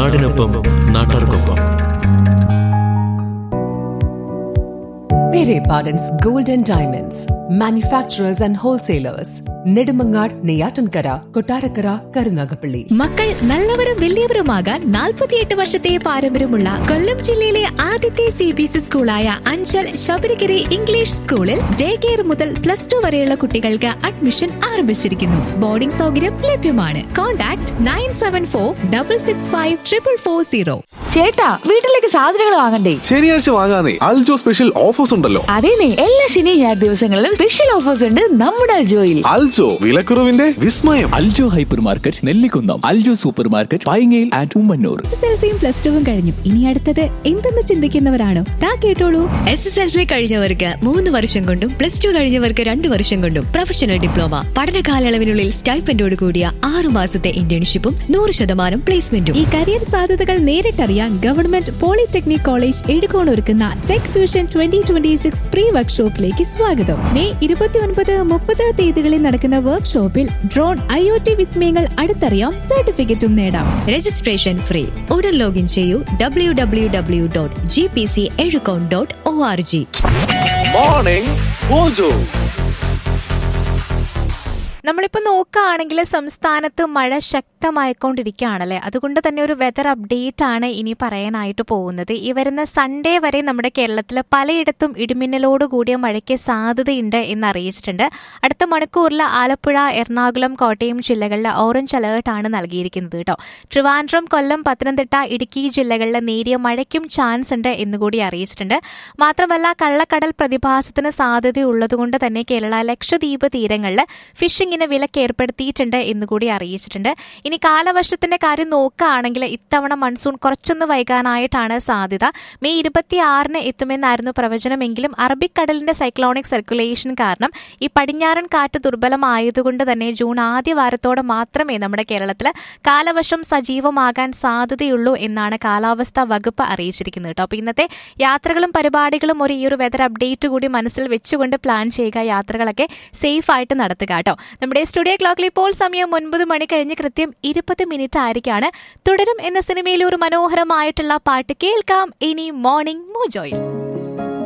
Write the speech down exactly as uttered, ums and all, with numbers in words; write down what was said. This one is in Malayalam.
നാടിനൊപ്പം നാട്ടാർക്കൊപ്പം. Pere Pardon's Gold and Diamonds, manufacturers and wholesalers. Nedumangad, Neyyattinkara, Kottarakkara, Karunagappally. മക്കൾ നല്ലവരും വലിയവരുമാകാൻ നാൽപ്പത്തിയെട്ട് വർഷത്തെ പാരമ്പര്യമുള്ള കൊല്ലം ജില്ലയിലെ ആദ്യത്തെ C B S E സ്കൂളായ Anchal Sabarigiri English സ്കൂളിൽ ഡേ കെയർ മുതൽ പ്ലസ് ടു വരെയുള്ള കുട്ടികൾക്ക് അഡ്മിഷൻ ആരംഭിച്ചിരിക്കുന്നു. ബോർഡിംഗ് സൗകര്യം ലഭ്യമാണ്. Contact nine seven four double six five triple four zero. ചേട്ടാ, വീട്ടിലേക്ക് സാധനങ്ങൾ വാങ്ങണ്ടേ? ശനിയാഴ്ച വാങ്ങാനേ. അൽജോ സ്പെഷ്യൽ ഓഫേഴ്സ് ഉണ്ടല്ലോ. അതേനെ, എല്ലാ ശനി ഞായർ ദിവസങ്ങളിലും സ്പെഷ്യൽ ഓഫേഴ്സ് ഉണ്ട് നമ്മുടെ അൽജോയിൽ. അൽജോ, വിലക്കുറവിന്റെ വിസ്മയം. Aljo hyper market, Nellikunnam. Aljo super market, പൈങ്ങയിൽ and Ummannoor. S S L സിയും പ്ലസ് ടുവും കഴിഞ്ഞു. ഇനി അടുത്തത് എന്തെന്ന് ചിന്തിക്കുന്നവരാണോ? താ കേട്ടോളൂ. എസ് എസ് എൽ സി കഴിഞ്ഞവർക്ക് മൂന്ന് വർഷം കൊണ്ടും പ്ലസ് ടു കഴിഞ്ഞവർക്ക് രണ്ടു വർഷം കൊണ്ടും പ്രൊഫഷണൽ ഡിപ്ലോമ, പഠന കാലയളവിനുള്ളിൽ സ്റ്റൈപ്പൻഡോട് കൂടിയ ആറു മാസത്തെ ഇന്റേൺഷിപ്പും നൂറ് ശതമാനം പ്ലേസ്മെന്റും. ഈ കരിയർ സാധ്യതകൾ നേരിട്ടറിയാൻ ഗവൺമെന്റ് പോളിടെക്നിക് കോളേജ് എഴുകോൺ ഒരുക്കുന്ന tech fusion twenty twenty six pre വർക്ക്ഷോപ്പിലേക്ക് സ്വാഗതം. മെയ് ഇരുപത്തി ഒൻപത് മുപ്പത് തീയതികളിൽ നടക്കുന്ന വർക്ക്ഷോപ്പിൽ ഡ്രോൺ, ഐ ഒ ടി വിസ്മയങ്ങൾ അടുത്തറിയാം, സർട്ടിഫിക്കറ്റും നേടാം. Registration free. ഉടൻ ലോഗിൻ ചെയ്യൂ W W W dot G P C Ezhukone dot O R G. Morning mojo. നമ്മളിപ്പോൾ നോക്കുകയാണെങ്കിൽ സംസ്ഥാനത്ത് മഴ ശക്തമായിക്കൊണ്ടിരിക്കുകയാണല്ലേ. അതുകൊണ്ട് തന്നെ ഒരു വെതർ അപ്ഡേറ്റ് ആണ് ഇനി പറയാനായിട്ട് പോകുന്നത്. ഈ വരുന്ന സൺഡേ വരെ നമ്മുടെ കേരളത്തിൽ പലയിടത്തും ഇടിമിന്നലോട് കൂടിയ മഴയ്ക്ക് സാധ്യതയുണ്ട് എന്ന് അറിയിച്ചിട്ടുണ്ട്. അടുത്ത മണിക്കൂറിൽ ആലപ്പുഴ, എറണാകുളം, കോട്ടയം ജില്ലകളിൽ ഓറഞ്ച് അലേർട്ടാണ് നൽകിയിരിക്കുന്നത് കേട്ടോ. ട്രിവാൻഡ്രം, കൊല്ലം, പത്തനംതിട്ട, ഇടുക്കി ജില്ലകളിൽ നേരിയ മഴയ്ക്കും ചാൻസ് ഉണ്ട് എന്നുകൂടി അറിയിച്ചിട്ടുണ്ട്. മാത്രമല്ല, കള്ളക്കടൽ പ്രതിഭാസത്തിന് സാധ്യതയുള്ളതുകൊണ്ട് തന്നെ കേരള, ലക്ഷദ്വീപ് തീരങ്ങളിൽ ഫിഷിംഗ് ഇങ്ങനെ വിലക്ക് ഏർപ്പെടുത്തിയിട്ടുണ്ട് എന്നുകൂടി അറിയിച്ചിട്ടുണ്ട്. ഇനി കാലവർഷത്തിന്റെ കാര്യം നോക്കുകയാണെങ്കിൽ ഇത്തവണ മൺസൂൺ കുറച്ചൊന്ന് വൈകാനായിട്ടാണ് സാധ്യത. മെയ് ഇരുപത്തി ആറിന് എത്തുമെന്നായിരുന്നു പ്രവചനമെങ്കിലും അറബിക്കടലിന്റെ സൈക്ലോണിക് സർക്കുലേഷൻ കാരണം ഈ പടിഞ്ഞാറൻ കാറ്റ് ദുർബലമായതുകൊണ്ട് തന്നെ ജൂൺ ആദ്യ വാരത്തോടെ മാത്രമേ നമ്മുടെ കേരളത്തിൽ കാലവർഷം സജീവമാകാൻ സാധ്യതയുള്ളൂ എന്നാണ് കാലാവസ്ഥാ വകുപ്പ് അറിയിച്ചിരിക്കുന്നത് കേട്ടോ. അപ്പോൾ ഇന്നത്തെ യാത്രകളും പരിപാടികളും ഒരു ഈ ഒരു വെതർ അപ്ഡേറ്റ് കൂടി മനസ്സിൽ വെച്ചുകൊണ്ട് പ്ലാൻ ചെയ്യുക. യാത്രകളൊക്കെ സേഫ് ആയിട്ട് നടത്തുക കേട്ടോ. നമ്മുടെ സ്റ്റുഡിയോ ക്ലോക്കിൽ ഇപ്പോൾ സമയം ഒൻപത് മണി കഴിഞ്ഞ് കൃത്യം ഇരുപത് മിനിറ്റ് ആയിരിക്കാണ്. തുടരും എന്ന സിനിമയിലെ ഒരു മനോഹരമായിട്ടുള്ള പാട്ട് കേൾക്കാം ഇനി മോർണിംഗ് മോജോയിൽ.